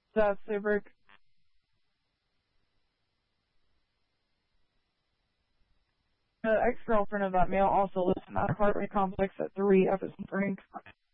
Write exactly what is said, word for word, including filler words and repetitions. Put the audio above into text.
South Saybrook. The ex-girlfriend of that male also lives in that apartment complex at three Epperson Frank.